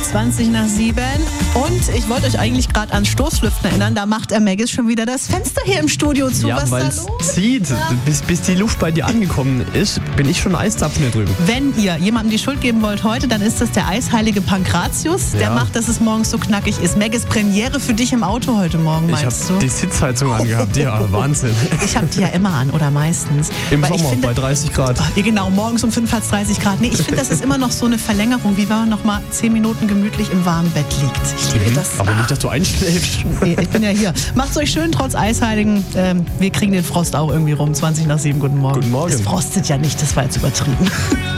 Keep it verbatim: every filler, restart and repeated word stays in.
zwanzig nach sieben. Und ich wollte euch eigentlich gerade ans Stoßlüften erinnern. Da macht der Maggis schon wieder das Fenster hier im Studio zu. Ja, Was weil ist da los? es zieht. Bis, bis die Luft bei dir angekommen ist, bin ich schon Eiszapfen hier drüben. Wenn ihr jemandem die Schuld geben wollt heute, dann ist das der eisheilige Pankratius. Der Ja. macht, dass es morgens so knackig ist. Maggis, Premiere für dich im Auto heute Morgen, Ich habe meinst du? die Sitzheizung angehabt. Ja, Wahnsinn. Ich habe die ja immer an, oder meistens. Im Weil ich Sommer finde, bei dreißig Grad. Ja, genau, morgens um fünf hat es dreißig Grad. Nee, ich finde, das ist immer noch so eine Verlängerung, wie wenn man noch mal zehn Minuten gemütlich im warmen Bett liegt. Ich liebe das. Aber nicht, dass du einschläfst. Nee, ich bin ja hier. Macht's euch schön, trotz Eisheiligen. Ähm, wir kriegen den Frost auch irgendwie rum. zwanzig nach sieben, guten Morgen. Guten Morgen. Es frostet ja nicht, das war jetzt übertrieben.